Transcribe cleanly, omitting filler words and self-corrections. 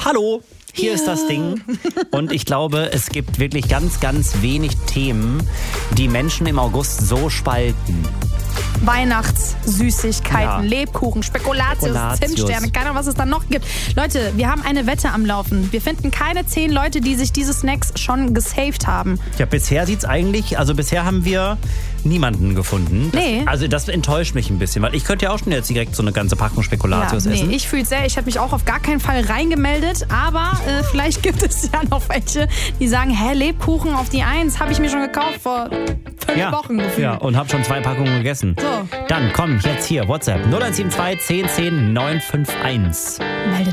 Hallo, hier ist das Ding. Und ich glaube, es gibt wirklich ganz, ganz wenig Themen, die Menschen im August so spalten. Weihnachtssüßigkeiten, Lebkuchen, Spekulatius, Zimtsterne, keine Ahnung, was es dann noch gibt. Leute, wir haben eine Wette am Laufen. Wir finden keine 10 Leute, die sich diese Snacks schon gesaved haben. Ja, bisher bisher haben wir niemanden gefunden. Nee. Das enttäuscht mich ein bisschen, weil ich könnte ja auch schon jetzt direkt so eine ganze Packung Spekulatius essen. Ich fühle es sehr. Ich habe mich auch auf gar keinen Fall reingemeldet, aber vielleicht gibt es ja noch welche, die sagen, Lebkuchen auf die 1 habe ich mir schon gekauft vor 5 Wochen gefühlt. Ja, und habe schon 2 Packungen gegessen. So. Dann komm, jetzt hier, WhatsApp 0172 10 10 951. Meldet